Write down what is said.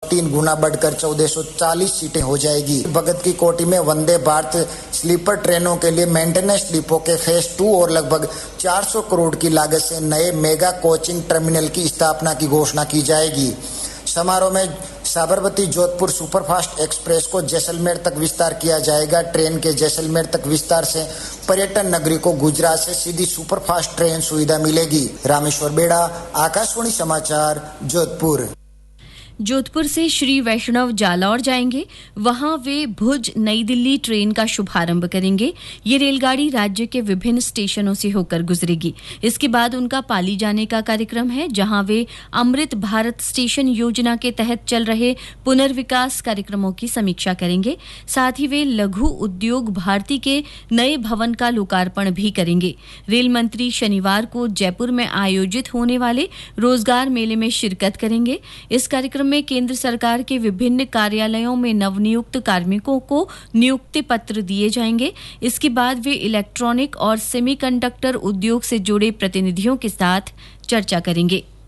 3 गुना बढ़कर 1440 सीटें हो जाएगी। भगत की कोठी में वंदे भारत स्लीपर ट्रेनों के लिए मेंटेनेंस डिपो के फेज 2 और लगभग 400 करोड़ की लागत से नए मेगा कोचिंग टर्मिनल की स्थापना की घोषणा की जाएगी। समारोह में साबरमती जोधपुर सुपरफास्ट एक्सप्रेस को जैसलमेर तक विस्तार किया जाएगा। ट्रेन के जैसलमेर तक विस्तार से पर्यटन नगरी को गुजरात से सीधी सुपरफास्ट ट्रेन सुविधा मिलेगी। रामेश्वर बेड़ा, आकाशवाणी समाचार, जोधपुर। जोधपुर से श्री वैष्णव जालौर जाएंगे, वहां वे भुज नई दिल्ली ट्रेन का शुभारंभ करेंगे। ये रेलगाड़ी राज्य के विभिन्न स्टेशनों से होकर गुजरेगी। इसके बाद उनका पाली जाने का कार्यक्रम है, जहां वे अमृत भारत स्टेशन योजना के तहत चल रहे पुनर्विकास कार्यक्रमों की समीक्षा करेंगे। साथ ही वे लघु उद्योग भारती के नए भवन का लोकार्पण भी करेंगे। रेल मंत्री शनिवार को जयपुर में आयोजित होने वाले रोजगार मेले में शिरकत करेंगे। इस कार्यक्रम में केंद्र सरकार के विभिन्न कार्यालयों में नवनियुक्त कार्मिकों को नियुक्ति पत्र दिए जाएंगे। इसके बाद वे इलेक्ट्रॉनिक और सेमीकंडक्टर उद्योग से जुड़े प्रतिनिधियों के साथ चर्चा करेंगे।